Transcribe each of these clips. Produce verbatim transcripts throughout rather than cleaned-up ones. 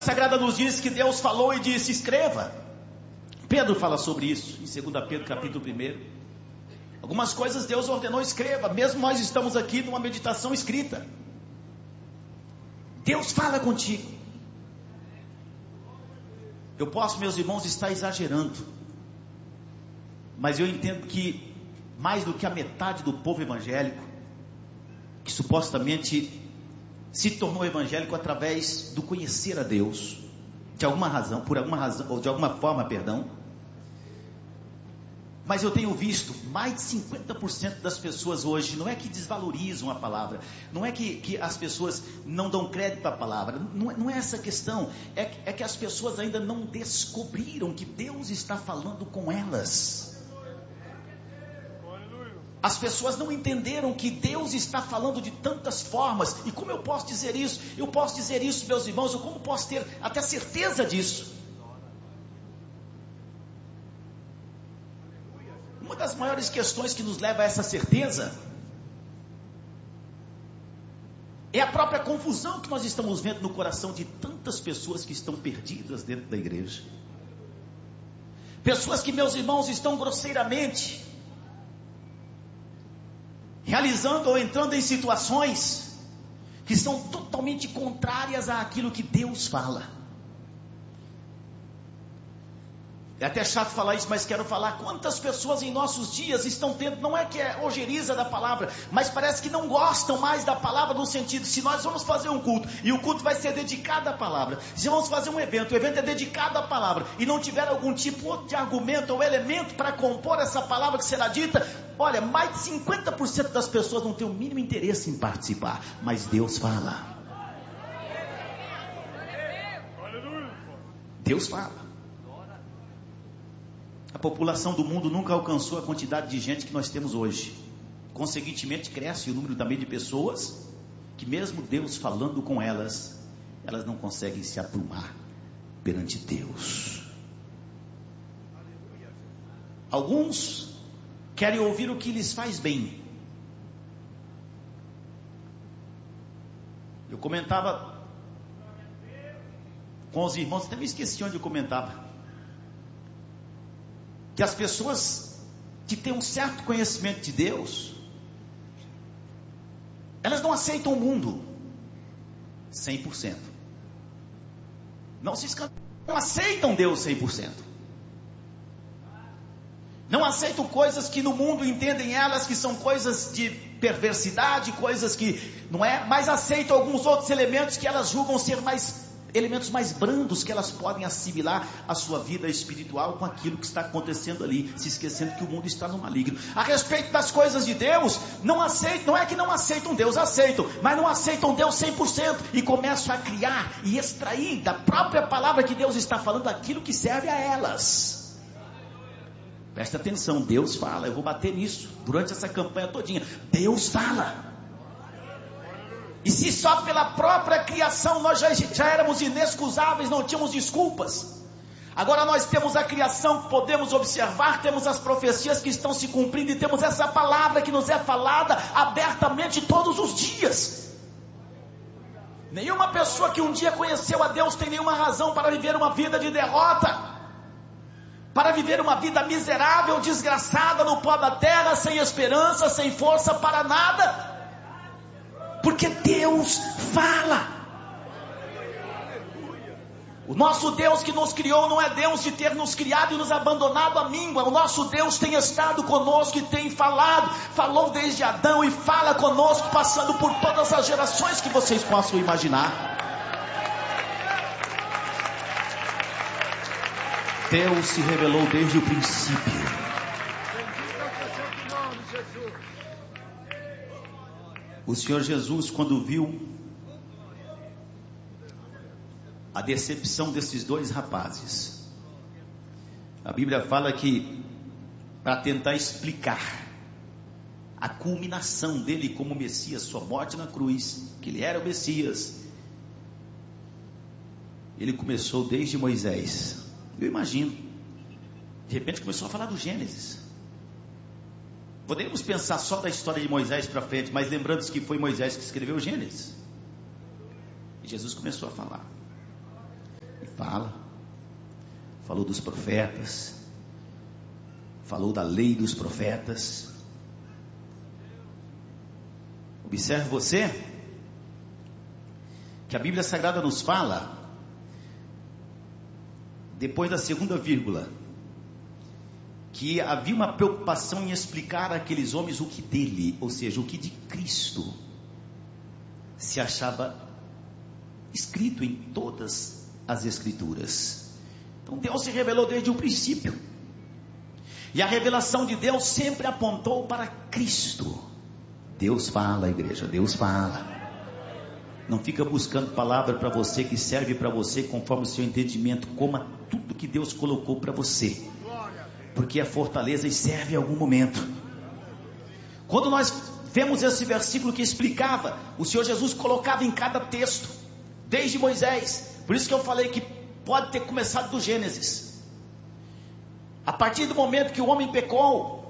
Sagrada nos diz que Deus falou e disse: escreva. Pedro fala sobre isso em segunda Pedro capítulo um. Algumas coisas Deus ordenou: escreva. Mesmo nós estamos aqui numa meditação escrita. Deus fala contigo. Eu posso, meus irmãos, estar exagerando, mas eu entendo que mais do que a metade do povo evangélico, que supostamente se tornou evangélico através do conhecer a Deus, de alguma razão, por alguma razão, ou de alguma forma, perdão. Mas eu tenho visto mais de cinquenta por cento das pessoas hoje, não é que desvalorizam a palavra, não é que, que as pessoas não dão crédito à palavra, não, não é essa a questão, é, é que as pessoas ainda não descobriram que Deus está falando com elas. As pessoas não entenderam que Deus está falando de tantas formas. E como eu posso dizer isso? Eu posso dizer isso, meus irmãos, eu como posso ter até certeza disso? Uma das maiores questões que nos leva a essa certeza é a própria confusão que nós estamos vendo no coração de tantas pessoas que estão perdidas dentro da igreja. Pessoas que, meus irmãos, estão grosseiramente realizando ou entrando em situações que são totalmente contrárias àquilo que Deus fala. É até chato falar isso, mas quero falar. Quantas pessoas em nossos dias estão tendo, não é que é ojeriza da palavra, mas parece que não gostam mais da palavra, no sentido, se nós vamos fazer um culto, e o culto vai ser dedicado à palavra, se vamos fazer um evento, o evento é dedicado à palavra, e não tiver algum tipo de argumento ou elemento para compor essa palavra que será dita, olha, mais de cinquenta por cento das pessoas não tem o mínimo interesse em participar, mas Deus fala. Deus fala. A população do mundo nunca alcançou a quantidade de gente que nós temos hoje. Consequentemente, cresce o número também de pessoas que, mesmo Deus falando com elas, elas não conseguem se aprumar perante Deus. Alguns querem ouvir o que lhes faz bem. Eu comentava com os irmãos, até me esqueci onde eu comentava, que as pessoas que têm um certo conhecimento de Deus, elas não aceitam o mundo cem por cento. Não se escandalizam, não aceitam Deus cem por cento. Não aceitam coisas que no mundo entendem elas que são coisas de perversidade, coisas que não é, mas aceitam alguns outros elementos que elas julgam ser mais elementos mais brandos, que elas podem assimilar a sua vida espiritual com aquilo que está acontecendo ali, se esquecendo que o mundo está no maligno. A respeito das coisas de Deus, não aceitam, não é que não aceitam Deus, aceitam, mas não aceitam Deus cem por cento, e começam a criar e extrair da própria palavra que Deus está falando aquilo que serve a elas. Presta atenção, Deus fala, eu vou bater nisso durante essa campanha todinha. Deus fala. E se só pela própria criação nós já, já éramos inexcusáveis, não tínhamos desculpas, agora nós temos a criação que podemos observar, temos as profecias que estão se cumprindo, e temos essa palavra que nos é falada abertamente todos os dias. Nenhuma pessoa que um dia conheceu a Deus tem nenhuma razão para viver uma vida de derrota, para viver uma vida miserável, desgraçada no pó da terra, sem esperança, sem força para nada. Porque Deus fala. O nosso Deus que nos criou não é Deus de ter nos criado e nos abandonado à míngua. O nosso Deus tem estado conosco e tem falado. Falou desde Adão e fala conosco, passando por todas as gerações que vocês possam imaginar. Deus se revelou desde o princípio. O Senhor Jesus, quando viu a decepção desses dois rapazes, a Bíblia fala que, para tentar explicar a culminação dele como Messias, sua morte na cruz, que ele era o Messias, ele começou desde Moisés. Eu imagino, de repente começou a falar do Gênesis. Podemos pensar só da história de Moisés para frente, mas lembrando que foi Moisés que escreveu o Gênesis. E Jesus começou a falar. Fala. Falou dos profetas. Falou da lei dos profetas. Observe você que a Bíblia Sagrada nos fala, depois da segunda vírgula, que havia uma preocupação em explicar àqueles homens o que dele, ou seja, o que de Cristo se achava escrito em todas as Escrituras. Então Deus se revelou desde o princípio, e a revelação de Deus sempre apontou para Cristo. Deus fala, igreja, Deus fala. Não fica buscando palavra para você que serve para você conforme o seu entendimento. Coma tudo que Deus colocou para você, porque é fortaleza e serve em algum momento. Quando nós vemos esse versículo que explicava, o Senhor Jesus colocava em cada texto, desde Moisés. Por isso que eu falei que pode ter começado do Gênesis. A partir do momento que o homem pecou,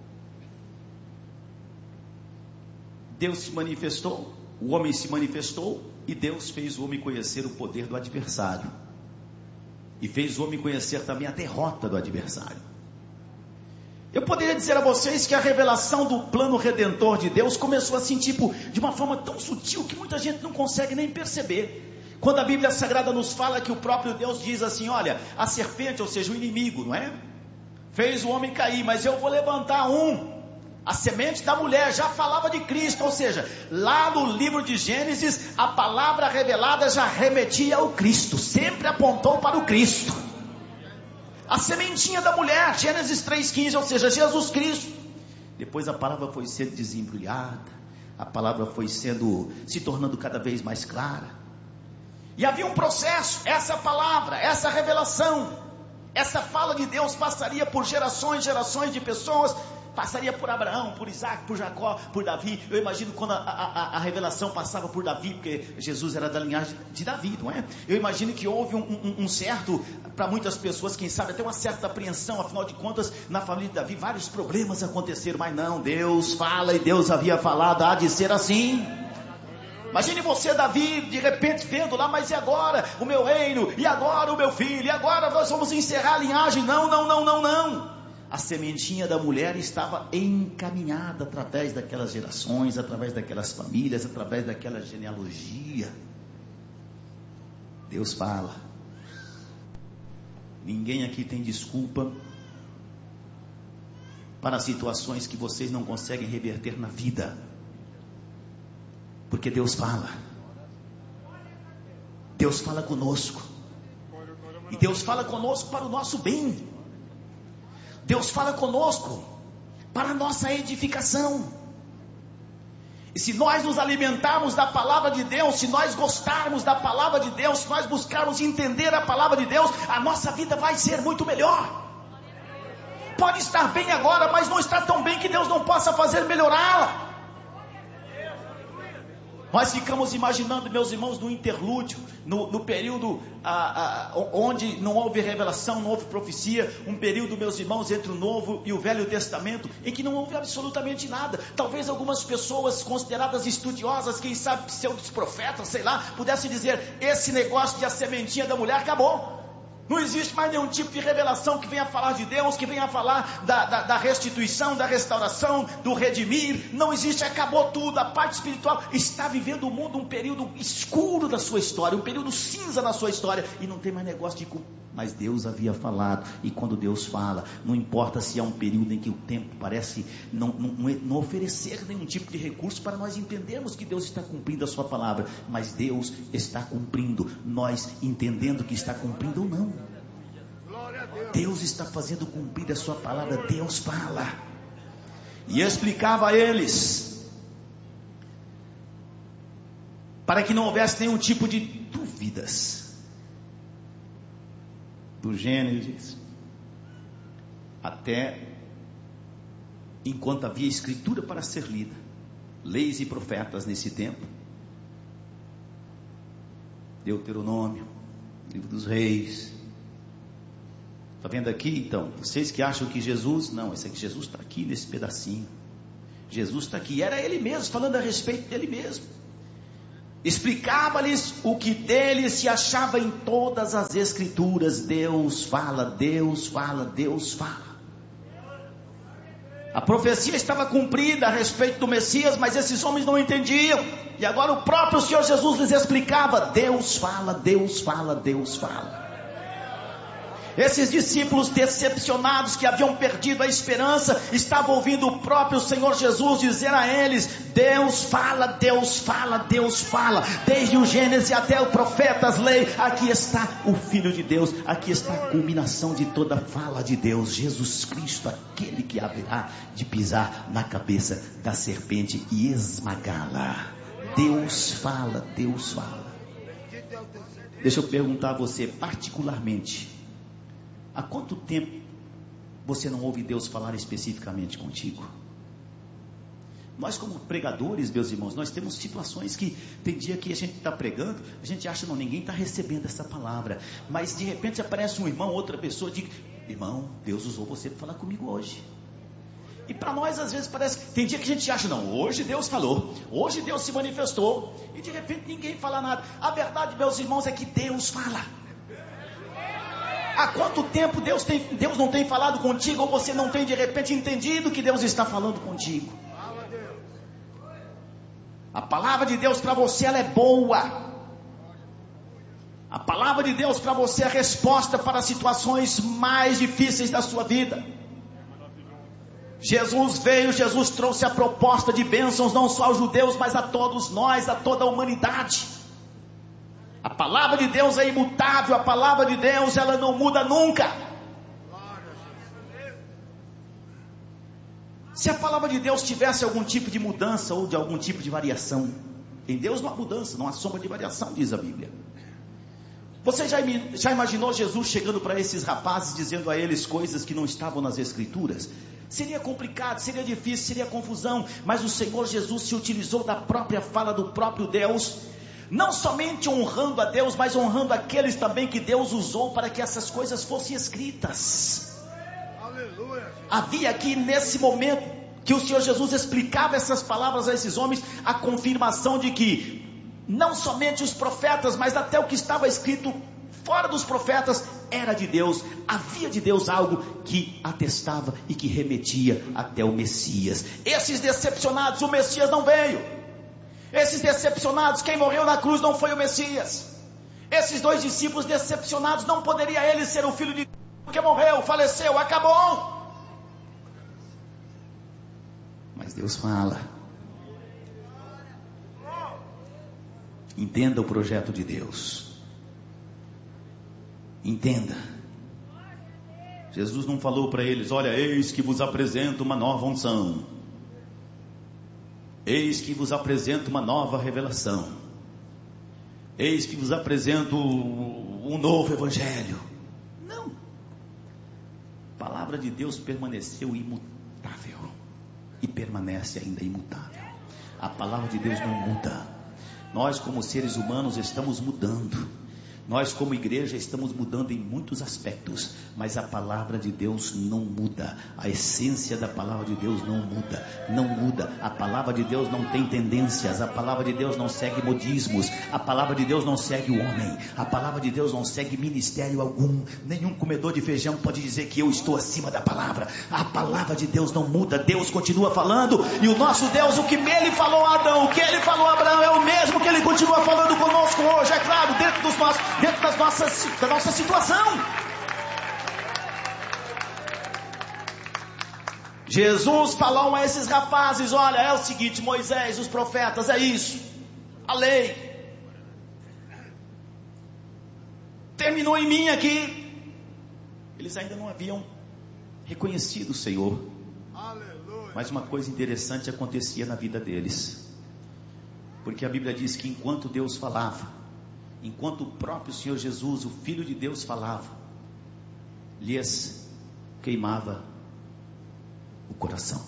Deus se manifestou, o homem se manifestou, e Deus fez o homem conhecer o poder do adversário, e fez o homem conhecer também a derrota do adversário. Eu poderia dizer a vocês que a revelação do plano redentor de Deus começou assim, tipo, de uma forma tão sutil que muita gente não consegue nem perceber. Quando a Bíblia Sagrada nos fala que o próprio Deus diz assim, olha, a serpente, ou seja, o inimigo, não é? Fez o homem cair, mas eu vou levantar um, a semente da mulher. Já falava de Cristo, ou seja, lá no livro de Gênesis, a palavra revelada já remetia ao Cristo, sempre apontou para o Cristo. A sementinha da mulher, Gênesis três quinze, ou seja, Jesus Cristo. Depois a palavra foi sendo desembrulhada, a palavra foi sendo, se tornando cada vez mais clara, e havia um processo. Essa palavra, essa revelação, essa fala de Deus passaria por gerações, gerações de pessoas, passaria por Abraão, por Isaac, por Jacó, por Davi. Eu imagino quando a, a, a revelação passava por Davi, porque Jesus era da linhagem de Davi, não é? Eu imagino que houve um, um, um certo, para muitas pessoas, quem sabe até uma certa apreensão, afinal de contas, na família de Davi vários problemas aconteceram, mas não, Deus fala, e Deus havia falado, há de ser assim. Imagine você, Davi, de repente vendo lá, mas e agora o meu reino, e agora o meu filho, e agora nós vamos encerrar a linhagem? Não, não, não, não, não. A sementinha da mulher estava encaminhada através daquelas gerações, através daquelas famílias, através daquela genealogia. Deus fala. Ninguém aqui tem desculpa para situações que vocês não conseguem reverter na vida, porque Deus fala. Deus fala conosco, e Deus fala conosco para o nosso bem. Deus fala conosco para a nossa edificação. E se nós nos alimentarmos da palavra de Deus, se nós gostarmos da palavra de Deus, se nós buscarmos entender a palavra de Deus, a nossa vida vai ser muito melhor. Pode estar bem agora, mas não está tão bem que Deus não possa fazer melhorá-la. Nós ficamos imaginando, meus irmãos, no interlúdio, no, no período ah, ah, onde não houve revelação, não houve profecia, um período, meus irmãos, entre o Novo e o Velho Testamento, em que não houve absolutamente nada. Talvez algumas pessoas consideradas estudiosas, quem sabe pseudos profetas, sei lá, pudessem dizer, esse negócio de a sementinha da mulher acabou. Não existe mais nenhum tipo de revelação que venha falar de Deus, que venha falar da, da, da restituição, da restauração, do redimir. Não existe, acabou tudo. A parte espiritual está vivendo o mundo um período escuro da sua história, um período cinza na sua história, e não tem mais negócio de... Mas Deus havia falado, e quando Deus fala, não importa se há um período em que o tempo parece não, não, não oferecer nenhum tipo de recurso para nós entendermos que Deus está cumprindo a sua palavra, mas Deus está cumprindo, nós entendendo que está cumprindo ou não. Deus está fazendo cumprir a sua palavra. Deus fala. E explicava a eles, para que não houvesse nenhum tipo de dúvidas, do Gênesis até enquanto havia escritura para ser lida, leis e profetas nesse tempo, Deuteronômio, livro dos reis. Está vendo aqui? Então, vocês que acham que Jesus, não, esse aqui, Jesus está aqui nesse pedacinho, Jesus está aqui, era ele mesmo, falando a respeito dele mesmo. explicava-lhes o que dele se achava em todas as escrituras. Deus fala, Deus fala, Deus fala. A profecia estava cumprida a respeito do Messias, mas esses homens não entendiam. E agora o próprio Senhor Jesus lhes explicava: Deus fala, Deus fala, Deus fala. Esses discípulos decepcionados, que haviam perdido a esperança, estavam ouvindo o próprio Senhor Jesus dizer a eles: Deus fala, Deus fala, Deus fala. Desde o Gênesis até o profetas, lei, aqui está o Filho de Deus, aqui está a culminação de toda a fala de Deus, Jesus Cristo, aquele que haverá de pisar na cabeça da serpente e esmagá-la. Deus fala, Deus fala. Deixa eu perguntar a você particularmente: há quanto tempo você não ouve Deus falar especificamente contigo? Nós, como pregadores, meus irmãos, nós temos situações que tem dia que a gente está pregando, a gente acha, não, ninguém está recebendo essa palavra, mas de repente aparece um irmão, outra pessoa, diz: irmão, Deus usou você para falar comigo hoje. E para nós às vezes parece, tem dia que a gente acha, não, hoje Deus falou, hoje Deus se manifestou, e de repente ninguém fala nada. A verdade, meus irmãos, é que Deus fala. Há quanto tempo Deus, tem, Deus não tem falado contigo, ou você não tem de repente entendido que Deus está falando contigo? A palavra de Deus para você, ela é boa. A palavra de Deus para você é a resposta para as situações mais difíceis da sua vida. Jesus veio, Jesus trouxe a proposta de bênçãos não só aos judeus, mas a todos nós, a toda a humanidade. A palavra de Deus é imutável, a palavra de Deus, ela não muda nunca. Se a palavra de Deus tivesse algum tipo de mudança ou de algum tipo de variação, em Deus não há mudança, não há sombra de variação, diz a Bíblia. Você já, já imaginou Jesus chegando para esses rapazes, dizendo a eles coisas que não estavam nas Escrituras? Seria complicado, seria difícil, seria confusão, mas o Senhor Jesus se utilizou da própria fala do próprio Deus, não somente honrando a Deus, mas honrando aqueles também que Deus usou para que essas coisas fossem escritas. Aleluia. Havia aqui nesse momento que o Senhor Jesus explicava essas palavras a esses homens, a confirmação de que não somente os profetas, mas até o que estava escrito fora dos profetas era de Deus. Havia de Deus algo que atestava e que remetia até o Messias. Esses decepcionados, o Messias não veio. Esses decepcionados, quem morreu na cruz não foi o Messias. Esses dois discípulos decepcionados, não poderia ele ser o Filho de Deus, porque morreu, faleceu, acabou. Mas Deus fala. Entenda o projeto de Deus. Entenda. Jesus não falou para eles: olha, eis que vos apresento uma nova unção, eis que vos apresento uma nova revelação, eis que vos apresento um novo evangelho. Não. A palavra de Deus permaneceu imutável e permanece ainda imutável. A palavra de Deus não muda. Nós, como seres humanos, estamos mudando. Nós, como igreja, estamos mudando em muitos aspectos, mas a palavra de Deus não muda. A essência da palavra de Deus não muda, não muda. A palavra de Deus não tem tendências, a palavra de Deus não segue modismos, a palavra de Deus não segue o homem, a palavra de Deus não segue ministério algum. Nenhum comedor de feijão pode dizer que eu estou acima da palavra. A palavra de Deus não muda, Deus continua falando, e o nosso Deus, o que ele falou a Adão, o que ele falou a Abraão, é o mesmo que ele continua falando conosco hoje, é claro, dentro dos nossos dentro das nossas, da nossa situação. Jesus falou a esses rapazes: olha, é o seguinte, Moisés, os profetas, é isso, a lei terminou em mim aqui. Eles ainda não haviam reconhecido o Senhor. Aleluia. Mas uma coisa interessante acontecia na vida deles, porque a Bíblia diz que enquanto Deus falava, enquanto o próprio Senhor Jesus, o Filho de Deus, falava, lhes queimava o coração.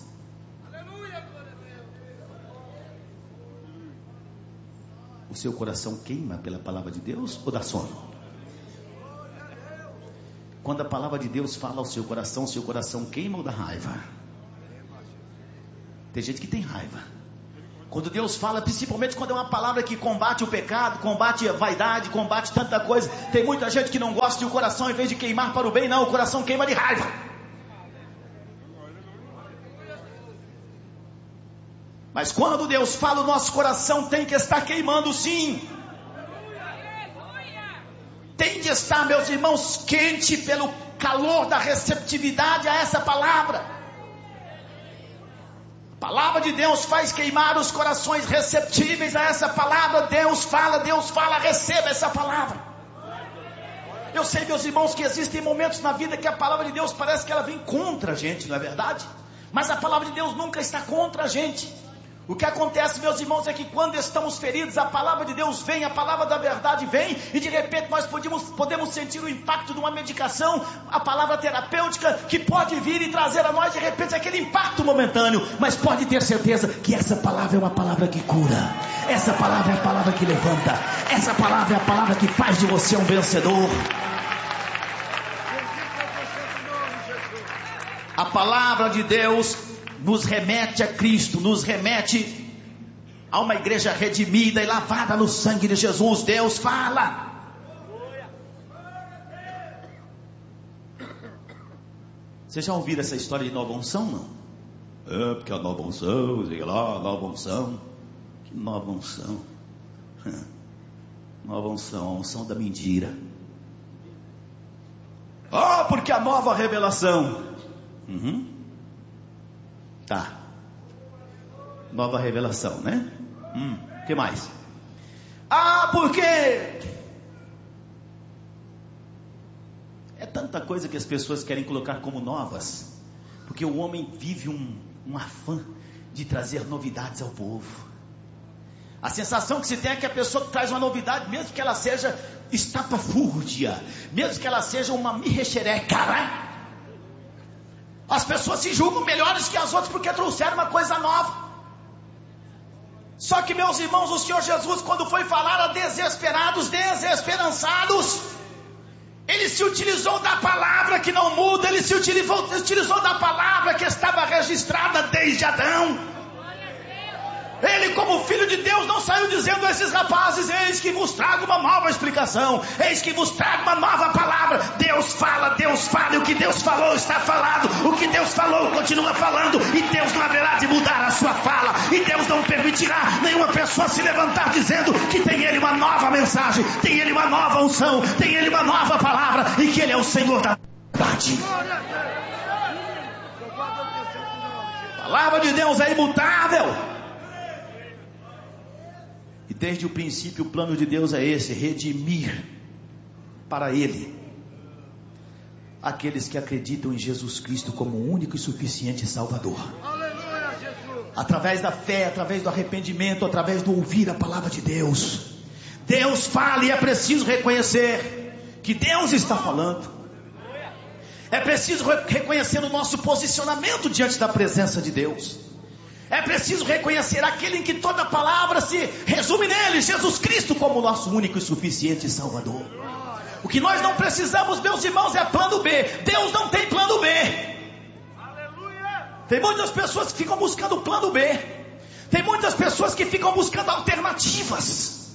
O seu coração queima pela palavra de Deus ou dá sono? Quando a palavra de Deus fala ao seu coração, o seu coração queima ou dá raiva? Tem gente que tem raiva. Quando Deus fala, principalmente quando é uma palavra que combate o pecado, combate a vaidade, combate tanta coisa. Tem muita gente que não gosta e o coração, em vez de queimar para o bem, não, o coração queima de raiva. Mas quando Deus fala, o nosso coração tem que estar queimando, sim. Tem de estar, meus irmãos, quente pelo calor da receptividade a essa palavra. A palavra de Deus faz queimar os corações receptíveis a essa palavra. Deus fala, Deus fala, receba essa palavra. Eu sei, meus irmãos, que existem momentos na vida que a palavra de Deus parece que ela vem contra a gente, não é verdade? Mas a palavra de Deus nunca está contra a gente. O que acontece, meus irmãos, é que quando estamos feridos, a palavra de Deus vem, a palavra da verdade vem, e de repente nós podemos, podemos sentir o impacto de uma medicação, a palavra terapêutica, que pode vir e trazer a nós, de repente, aquele impacto momentâneo, mas pode ter certeza que essa palavra é uma palavra que cura, essa palavra é a palavra que levanta, essa palavra é a palavra que faz de você um vencedor. A palavra de Deus nos remete a Cristo, nos remete a uma igreja redimida e lavada no sangue de Jesus. Deus fala. Vocês já ouviram essa história de nova unção, não? É, porque a nova unção, sei lá, nova unção. Que nova unção? Nova unção, a unção da mentira. Ah, porque a nova revelação. Uhum. Tá. Nova revelação, né? Hum, o que mais? Ah, porque é tanta coisa que as pessoas querem colocar como novas, porque o homem vive um, um afã de trazer novidades ao povo. A sensação que se tem é que a pessoa que traz uma novidade, mesmo que ela seja estapafúrdia, mesmo que ela seja uma mirrexereca, as pessoas se julgam melhores que as outras porque trouxeram uma coisa nova. Só que, meus irmãos, o Senhor Jesus, quando foi falar a desesperados, desesperançados, Ele se utilizou da palavra que não muda, Ele se utilizou, utilizou da palavra que estava registrada desde Adão. Ele, como filho de Deus, não saiu dizendo a esses rapazes: eis que vos trago uma nova explicação, eis que vos trago uma nova palavra. Deus fala, Deus fala, e o que Deus falou está falado, o que Deus falou continua falando, e Deus não haverá de mudar a sua fala, e Deus não permitirá nenhuma pessoa se levantar dizendo que tem Ele uma nova mensagem, tem Ele uma nova unção, tem Ele uma nova palavra, e que Ele é o Senhor da verdade. A palavra de Deus é imutável. E desde o princípio o plano de Deus é esse: redimir para Ele aqueles que acreditam em Jesus Cristo como o único e suficiente Salvador. Aleluia, Jesus. Através da fé, através do arrependimento, através do ouvir a palavra de Deus. Deus fala e é preciso reconhecer que Deus está falando. É preciso reconhecer o nosso posicionamento diante da presença de Deus. É preciso reconhecer aquele em que toda palavra se resume nele, Jesus Cristo, como o nosso único e suficiente Salvador. O que nós não precisamos, meus irmãos, é plano B. Deus não tem plano B. Tem muitas pessoas que ficam buscando plano B. Tem muitas pessoas que ficam buscando alternativas.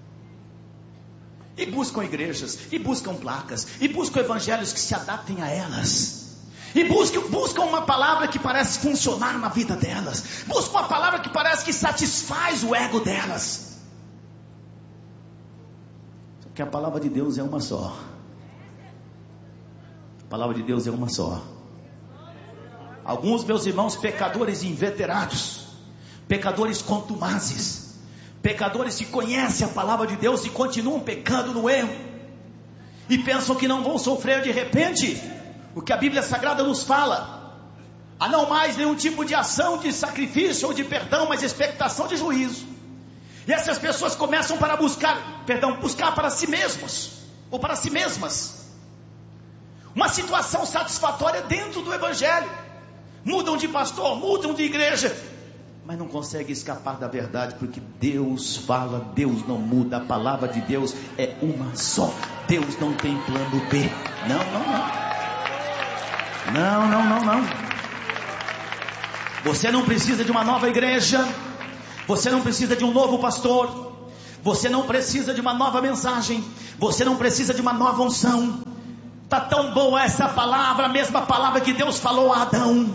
E buscam igrejas, e buscam placas, e buscam evangelhos que se adaptem a elas. E buscam, buscam uma palavra que parece funcionar na vida delas. Buscam uma palavra que parece que satisfaz o ego delas. Só que a palavra de Deus é uma só. A palavra de Deus é uma só. Alguns, meus irmãos, pecadores inveterados, pecadores contumazes, pecadores que conhecem a palavra de Deus e continuam pecando no erro, e pensam que não vão sofrer de repente o que a Bíblia Sagrada nos fala: há não mais nenhum tipo de ação de sacrifício ou de perdão, mas expectação de juízo. E essas pessoas começam para buscar, perdão, buscar para si mesmos, ou para si mesmas, uma situação satisfatória dentro do Evangelho. Mudam de pastor, mudam de igreja, mas não conseguem escapar da verdade, porque Deus fala, Deus não muda, a palavra de Deus é uma só. Deus não tem plano B. Não, não, não. Não, não, não, não. Você não precisa de uma nova igreja. Você não precisa de um novo pastor. Você não precisa de uma nova mensagem. Você não precisa de uma nova unção. Está tão boa essa palavra, a mesma palavra que Deus falou a Adão.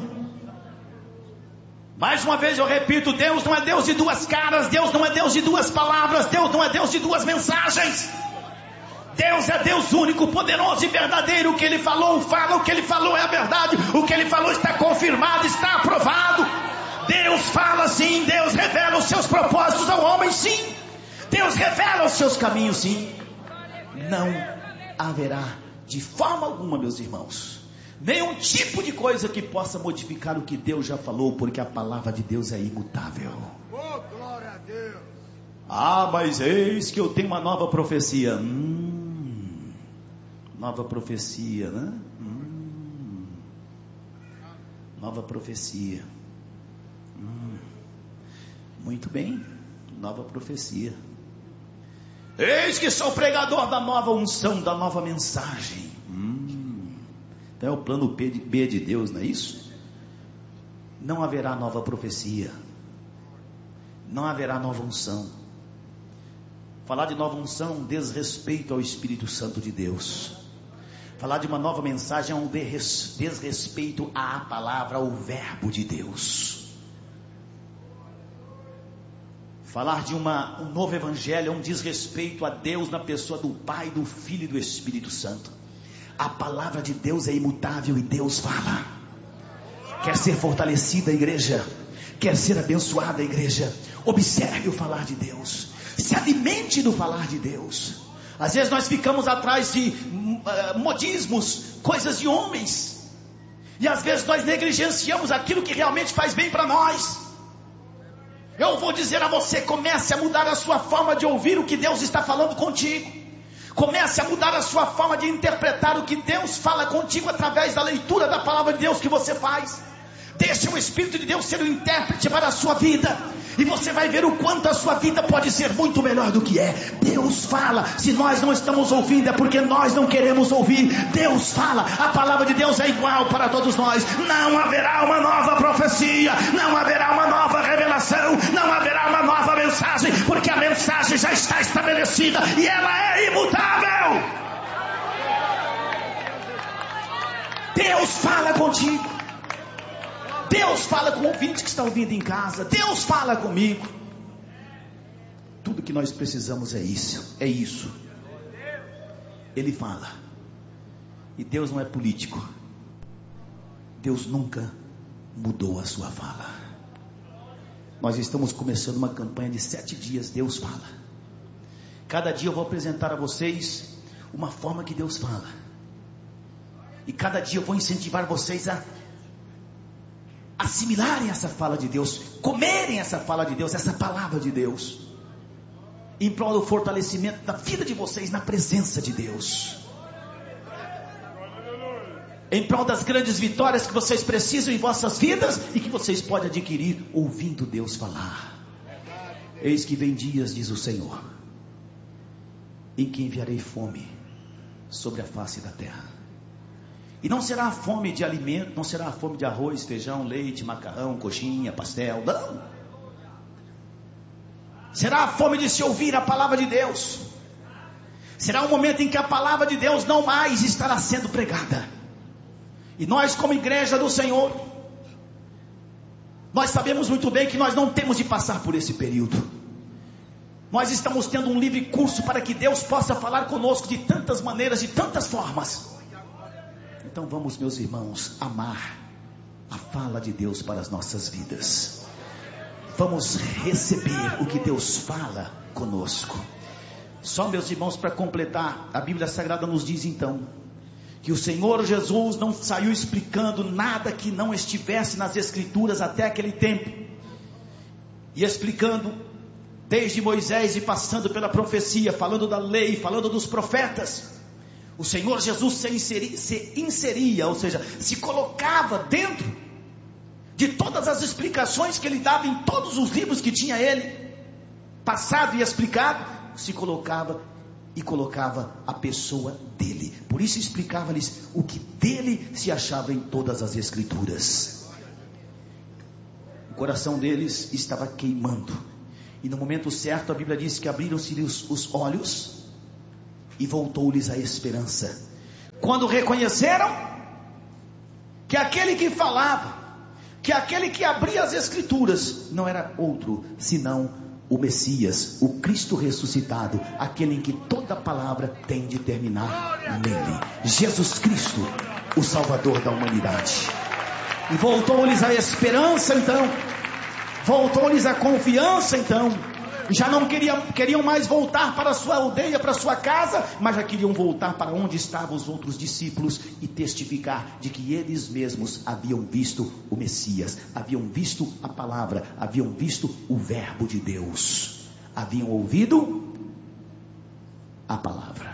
Mais uma vez eu repito, Deus não é Deus de duas caras. Deus não é Deus de duas palavras. Deus não é Deus de duas mensagens. Deus é Deus único, poderoso e verdadeiro. O que Ele falou, fala. O que Ele falou é a verdade. O que Ele falou está confirmado, está aprovado. Deus fala sim. Deus revela os seus propósitos ao homem, sim. Deus revela os seus caminhos, sim. Não haverá de forma alguma, meus irmãos, nenhum tipo de coisa que possa modificar o que Deus já falou, porque a palavra de Deus é imutável. Oh, glória a Deus. Ah, mas eis que eu tenho uma nova profecia. Hum, nova profecia, né? Hum, nova profecia. Hum, muito bem, nova profecia. Eis que sou pregador da nova unção, da nova mensagem. Hum, então é o plano B de Deus, não é isso? Não haverá nova profecia. Não haverá nova unção. Falar de nova unção é um desrespeito ao Espírito Santo de Deus. Falar de uma nova mensagem é um desrespeito à palavra, ao verbo de Deus. Falar de uma, um novo evangelho é um desrespeito a Deus na pessoa do Pai, do Filho e do Espírito Santo. A palavra de Deus é imutável e Deus fala. Quer ser fortalecida a igreja? Quer ser abençoada a igreja? Observe o falar de Deus. Se alimente do falar de Deus. Às vezes nós ficamos atrás de uh, modismos, coisas de homens. E às vezes nós negligenciamos aquilo que realmente faz bem para nós. Eu vou dizer a você, comece a mudar a sua forma de ouvir o que Deus está falando contigo. Comece a mudar a sua forma de interpretar o que Deus fala contigo através da leitura da palavra de Deus que você faz. Deixe o Espírito de Deus ser o intérprete para a sua vida. E você vai ver o quanto a sua vida pode ser muito melhor do que é. Deus fala. Se nós não estamos ouvindo é porque nós não queremos ouvir. Deus fala. A palavra de Deus é igual para todos nós. Não haverá uma nova profecia. Não haverá uma nova revelação. Não haverá uma nova mensagem. Porque a mensagem já está estabelecida. E ela é imutável. Deus fala contigo. Deus fala com o ouvinte que está ouvindo em casa. Deus fala comigo. Tudo que nós precisamos é isso. É isso. Ele fala. E Deus não é político. Deus nunca mudou a sua fala. Nós estamos começando uma campanha de sete dias. Deus fala. Cada dia eu vou apresentar a vocês uma forma que Deus fala. E cada dia eu vou incentivar vocês a assimilarem essa fala de Deus, comerem essa fala de Deus, essa palavra de Deus, em prol do fortalecimento da vida de vocês na presença de Deus, em prol das grandes vitórias que vocês precisam em vossas vidas e que vocês podem adquirir ouvindo Deus falar. Eis que vem dias, diz o Senhor, em que enviarei fome sobre a face da terra. E não será a fome de alimento, não será a fome de arroz, feijão, leite, macarrão, coxinha, pastel, não. Será a fome de se ouvir a palavra de Deus. Será um momento em que a palavra de Deus não mais estará sendo pregada. E nós, como igreja do Senhor, nós sabemos muito bem que nós não temos de passar por esse período. Nós estamos tendo um livre curso para que Deus possa falar conosco de tantas maneiras, de tantas formas. Então vamos, meus irmãos, amar a fala de Deus para as nossas vidas. Vamos receber o que Deus fala conosco. Só, meus irmãos, para completar, a Bíblia Sagrada nos diz então que o Senhor Jesus não saiu explicando nada que não estivesse nas Escrituras até aquele tempo, e explicando desde Moisés e passando pela profecia, falando da lei, falando dos profetas. O Senhor Jesus se inseria, se inseria, ou seja, se colocava dentro de todas as explicações que ele dava em todos os livros que tinha ele passado e explicado. Se colocava e colocava a pessoa dele. Por isso explicava-lhes o que dele se achava em todas as Escrituras. O coração deles estava queimando E no momento certo a Bíblia diz que abriram-se os, os olhos e voltou-lhes a esperança. Quando reconheceram que aquele que falava, que aquele que abria as Escrituras não era outro senão o Messias, o Cristo ressuscitado, aquele em que toda palavra tem de terminar nele, Jesus Cristo, o Salvador da humanidade. E voltou-lhes a esperança então, voltou-lhes a confiança então. Já não queriam, queriam mais voltar para a sua aldeia, para a sua casa, mas já queriam voltar para onde estavam os outros discípulos e testificar de que eles mesmos haviam visto o Messias, haviam visto a palavra, haviam visto o verbo de Deus, haviam ouvido a palavra.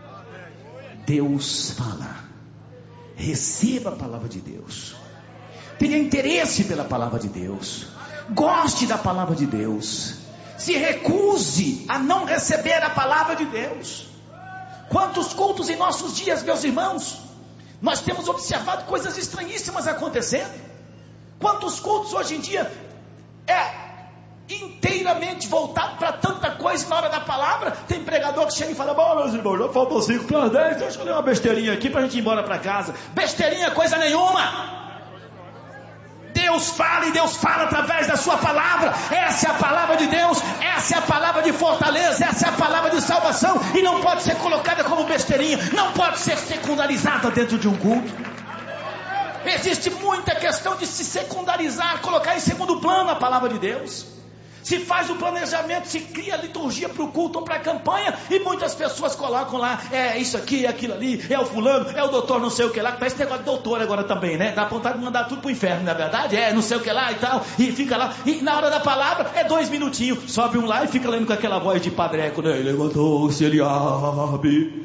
Deus fala, receba a palavra de Deus, tenha interesse pela palavra de Deus, goste da palavra de Deus, se recuse a não receber a palavra de Deus. Quantos cultos em nossos dias, meus irmãos, nós temos observado coisas estranhíssimas acontecendo. Quantos cultos hoje em dia é inteiramente voltado para tanta coisa na hora da palavra. Tem pregador que chega e fala: bom, meus irmãos, já faltam cinco para as dez, deixa eu ler uma besteirinha aqui para a gente ir embora para casa. Besteirinha coisa nenhuma. Deus fala e Deus fala através da sua palavra. Essa é a palavra de Deus, essa é a palavra de fortaleza, essa é a palavra de salvação, e não pode ser colocada como besteirinha, não pode ser secundarizada dentro de um culto. Existe muita questão de se secundarizar, colocar em segundo plano a palavra de Deus. Se faz o planejamento, se cria a liturgia para o culto ou para a campanha, e muitas pessoas colocam lá, é isso aqui, é aquilo ali, é o fulano, é o doutor não sei o que lá, parece negócio de doutor agora também, né? Dá vontade de mandar tudo para o inferno, na é verdade, é não sei o que lá e tal, e fica lá, e na hora da palavra é dois minutinhos, sobe um lá e fica lendo com aquela voz de padreco, né? Levantou-se, ele abre,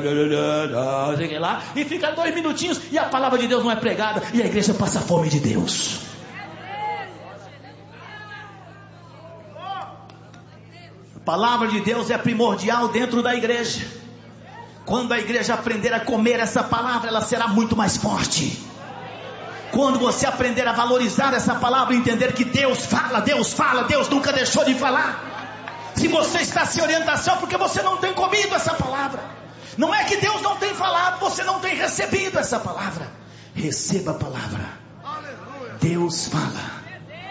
lá, e fica dois minutinhos, e a palavra de Deus não é pregada, e a igreja passa fome de Deus. A palavra de Deus é primordial dentro da igreja. Quando a igreja aprender a comer essa palavra, ela será muito mais forte. Quando você aprender a valorizar essa palavra, entender que Deus fala, Deus fala, Deus nunca deixou de falar. Se você está sem orientação, porque você não tem comido essa palavra. Não é que Deus não tem falado, você não tem recebido essa palavra. Receba a palavra. Deus fala.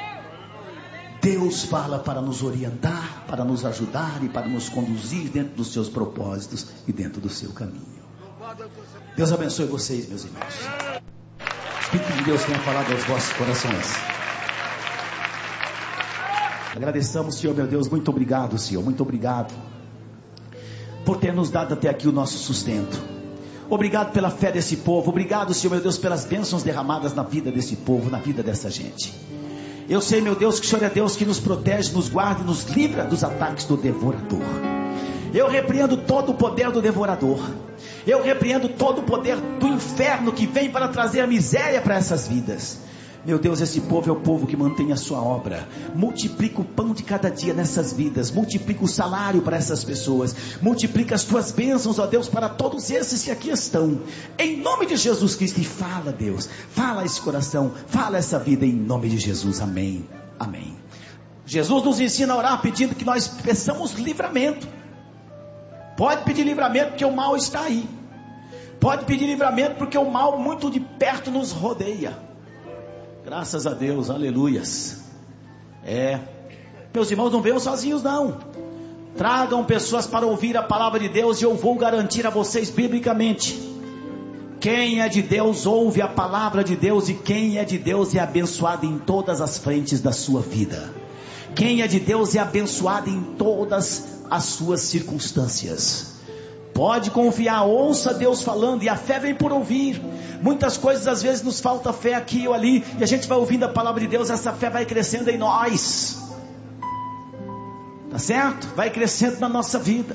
Deus fala para nos orientar, para nos ajudar e para nos conduzir dentro dos seus propósitos e dentro do seu caminho. Deus abençoe vocês, meus irmãos. O Espírito de Deus tenha falado aos vossos corações. Agradeçamos, Senhor, meu Deus, muito obrigado, Senhor, muito obrigado por ter nos dado até aqui o nosso sustento. Obrigado pela fé desse povo. Obrigado, Senhor, meu Deus, pelas bênçãos derramadas na vida desse povo, na vida dessa gente. Eu sei, meu Deus, que o Senhor é Deus que nos protege, nos guarda e nos livra dos ataques do devorador. Eu repreendo todo o poder do devorador. Eu repreendo todo o poder do inferno que vem para trazer miséria para essas vidas. Meu Deus, esse povo é o povo que mantém a sua obra. Multiplica o pão de cada dia nessas vidas. Multiplica o salário para essas pessoas. Multiplica as tuas bênçãos, ó Deus, para todos esses que aqui estão. Em nome de Jesus Cristo. E fala, Deus. Fala esse coração. Fala essa vida em nome de Jesus. Amém. Amém. Jesus nos ensina a orar pedindo que nós peçamos livramento. Pode pedir livramento porque o mal está aí. Pode pedir livramento porque o mal muito de perto nos rodeia. Graças a Deus, aleluias. É, meus irmãos, não venham sozinhos não. Tragam pessoas para ouvir a palavra de Deus, e eu vou garantir a vocês biblicamente: quem é de Deus ouve a palavra de Deus, e quem é de Deus é abençoado em todas as frentes da sua vida. Quem é de Deus é abençoado em todas as suas circunstâncias. Pode confiar, ouça Deus falando, e a fé vem por ouvir. Muitas coisas às vezes nos falta fé aqui ou ali, e a gente vai ouvindo a palavra de Deus, essa fé vai crescendo em nós. Tá certo? Vai crescendo na nossa vida.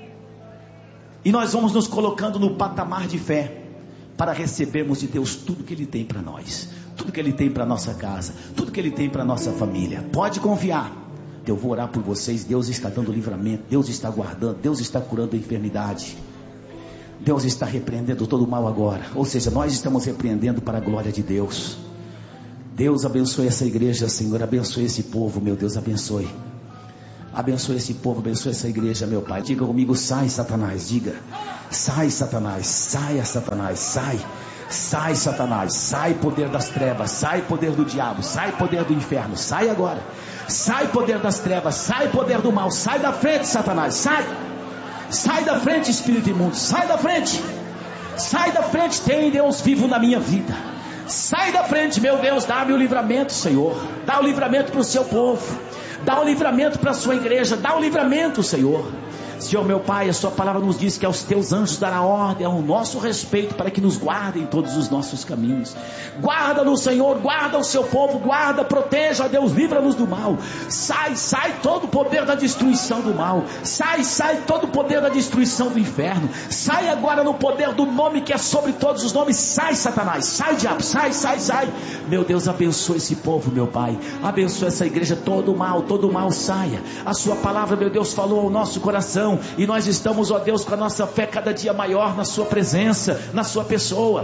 E nós vamos nos colocando no patamar de fé, para recebermos de Deus tudo que Ele tem para nós. Tudo que Ele tem para nossa casa, tudo que Ele tem para nossa família. Pode confiar. Eu vou orar por vocês. Deus está dando livramento, Deus está guardando, Deus está curando a enfermidade, Deus está repreendendo todo o mal agora. Ou seja, nós estamos repreendendo para a glória de Deus. Deus abençoe essa igreja, Senhor, abençoe esse povo, meu Deus, abençoe. Abençoa esse povo, abençoa essa igreja, meu Pai. Diga comigo, sai Satanás, diga. Sai Satanás, saia Satanás, sai. Sai Satanás, sai poder das trevas, sai poder do diabo, sai poder do inferno, sai agora. Sai poder das trevas, sai poder do mal, sai da frente Satanás, sai. Sai da frente espírito imundo, sai da frente. Sai da frente, tem Deus vivo na minha vida. Sai da frente, meu Deus, dá-me o livramento, Senhor. Dá o livramento para o seu povo. Dá o livramento para a sua igreja. Dá o livramento, Senhor. Senhor meu Pai, a sua palavra nos diz que aos teus anjos dará ordem ao nosso respeito, para que nos guardem em todos os nossos caminhos. Guarda-nos, Senhor, guarda o seu povo, guarda, proteja, Deus, livra-nos do mal. Sai, sai todo o poder da destruição do mal. Sai, sai todo o poder da destruição do inferno. Sai agora no poder do nome que é sobre todos os nomes. Sai Satanás, sai diabo, sai, sai, sai. Meu Deus, abençoa esse povo, meu Pai. Abençoa essa igreja, todo o mal, todo o mal saia. A sua palavra, meu Deus, falou ao nosso coração. E nós estamos, ó Deus, com a nossa fé cada dia maior na sua presença, na sua pessoa.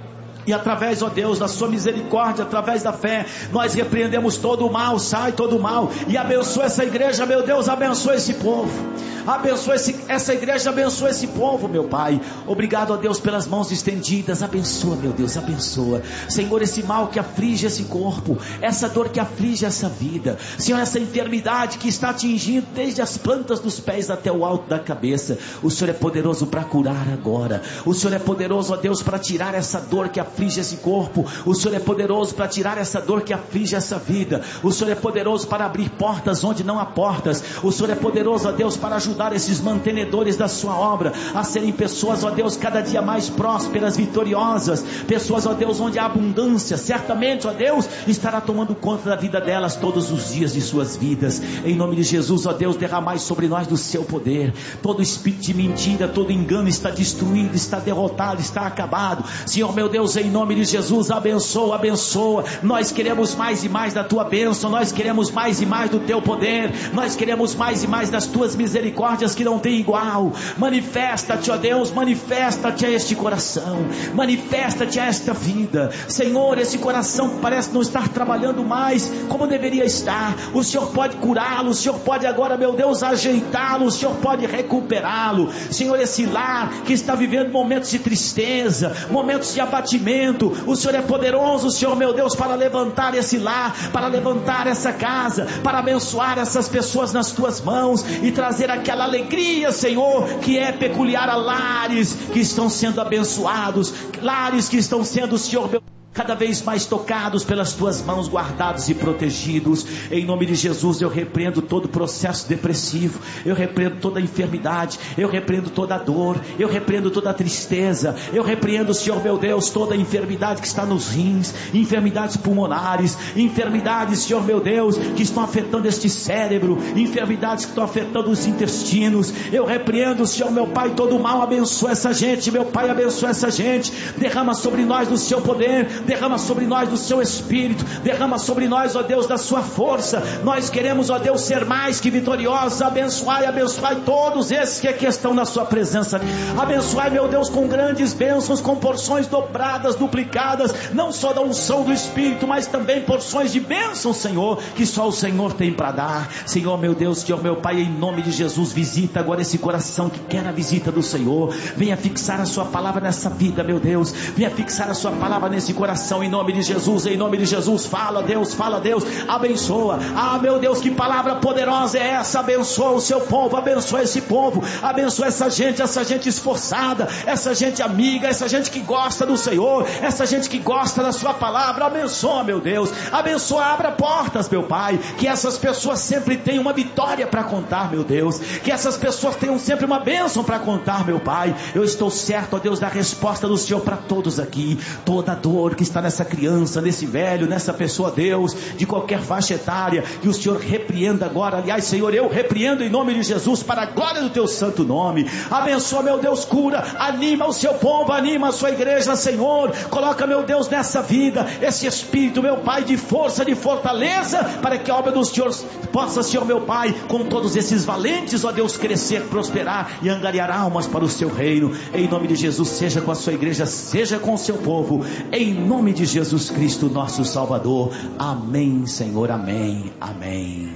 E através, ó Deus, da sua misericórdia, através da fé, nós repreendemos todo o mal, sai todo o mal. E abençoa essa igreja, meu Deus, abençoa esse povo. Abençoa esse, essa igreja, abençoa esse povo, meu Pai. Obrigado, ó Deus, pelas mãos estendidas. Abençoa, meu Deus, abençoa. Senhor, esse mal que aflige esse corpo, essa dor que aflige essa vida, Senhor, essa enfermidade que está atingindo desde as plantas dos pés até o alto da cabeça. O Senhor é poderoso para curar agora. O Senhor é poderoso, ó Deus, para tirar essa dor que aflige esse corpo. O Senhor é poderoso para tirar essa dor que aflige essa vida. O Senhor é poderoso para abrir portas onde não há portas. O Senhor é poderoso, ó Deus, para ajudar esses mantenedores da sua obra a serem pessoas, ó Deus, cada dia mais prósperas, vitoriosas, pessoas, ó Deus, onde há abundância. Certamente, ó Deus, estará tomando conta da vida delas todos os dias de suas vidas. Em nome de Jesus, ó Deus, derramai sobre nós do seu poder. Todo espírito de mentira, todo engano está destruído, está derrotado, está acabado. Senhor meu Deus, em nome de Jesus, abençoa, abençoa. Nós queremos mais e mais da tua bênção, nós queremos mais e mais do teu poder, nós queremos mais e mais das tuas misericórdias que não tem igual. Manifesta-te, ó Deus, manifesta-te a este coração, manifesta-te a esta vida. Senhor, esse coração parece não estar trabalhando mais como deveria estar. O Senhor pode curá-lo, o Senhor pode agora, meu Deus, ajeitá-lo, o Senhor pode recuperá-lo. Senhor, esse lar que está vivendo momentos de tristeza, momentos de abatimento, o Senhor é poderoso, Senhor meu Deus, para levantar esse lar, para levantar essa casa, para abençoar essas pessoas nas tuas mãos e trazer aquela alegria, Senhor, que é peculiar a lares que estão sendo abençoados, lares que estão sendo, Senhor meu, cada vez mais tocados pelas tuas mãos, guardados e protegidos. Em nome de Jesus, eu repreendo todo processo depressivo, eu repreendo toda enfermidade, eu repreendo toda dor, eu repreendo toda tristeza, eu repreendo, Senhor meu Deus, toda enfermidade que está nos rins, enfermidades pulmonares, enfermidades, Senhor meu Deus, que estão afetando este cérebro, enfermidades que estão afetando os intestinos. Eu repreendo, Senhor meu Pai, todo o mal. Abençoa essa gente, meu Pai, abençoa essa gente. Derrama sobre nós do seu poder, derrama sobre nós do seu Espírito, derrama sobre nós, ó Deus, da sua força. Nós queremos, ó Deus, ser mais que vitoriosos. Abençoai, abençoai todos esses que aqui estão na sua presença. Abençoai, meu Deus, com grandes bênçãos, com porções dobradas, duplicadas, não só da unção do Espírito, mas também porções de bênçãos, Senhor, que só o Senhor tem para dar. Senhor meu Deus, Senhor meu Pai, em nome de Jesus, visita agora esse coração que quer a visita do Senhor. Venha fixar a sua palavra nessa vida, meu Deus. Venha fixar a sua palavra nesse coração, em nome de Jesus, em nome de Jesus. Fala, Deus, fala, Deus, abençoa. Ah, meu Deus, que palavra poderosa é essa? Abençoa o seu povo, abençoa esse povo, abençoa essa gente, essa gente esforçada, essa gente amiga, essa gente que gosta do Senhor, essa gente que gosta da sua palavra. Abençoa, meu Deus, abençoa, abra portas, meu Pai, que essas pessoas sempre tenham uma vitória para contar, meu Deus, que essas pessoas tenham sempre uma bênção para contar, meu Pai. Eu estou certo, ó Deus, da resposta do Senhor para todos aqui. Toda dor que está nessa criança, nesse velho, nessa pessoa, Deus, de qualquer faixa etária, que o Senhor repreenda agora. Aliás, Senhor, eu repreendo em nome de Jesus, para a glória do teu santo nome. Abençoa, meu Deus, cura, anima o seu povo, anima a sua igreja, Senhor. Coloca, meu Deus, nessa vida esse espírito, meu Pai, de força, de fortaleza, para que a obra do Senhor possa, Senhor meu Pai, com todos esses valentes, ó Deus, crescer, prosperar e angariar almas para o seu reino. Em nome de Jesus, seja com a sua igreja, seja com o seu povo, em nome de Jesus Cristo, nosso Salvador. Amém, Senhor, amém, amém.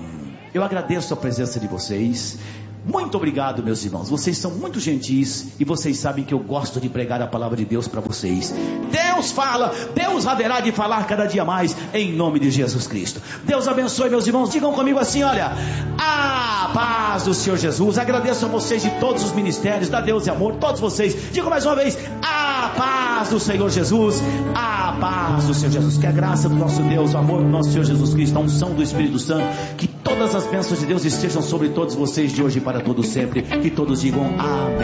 Eu agradeço a presença de vocês. Muito obrigado, meus irmãos. Vocês são muito gentis e vocês sabem que eu gosto de pregar a palavra de Deus para vocês. Deus fala, Deus haverá de falar cada dia mais, em nome de Jesus Cristo. Deus abençoe, meus irmãos. Digam comigo assim, olha: a paz do Senhor Jesus. Agradeço a vocês de todos os ministérios da Deus e Amor, todos vocês. Digam mais uma vez: a paz do Senhor Jesus. A paz do Senhor Jesus. Que a graça do nosso Deus, o amor do nosso Senhor Jesus Cristo, a unção do Espírito Santo, que todas as bênçãos de Deus estejam sobre todos vocês de hoje e para todos sempre. Que todos digam amém.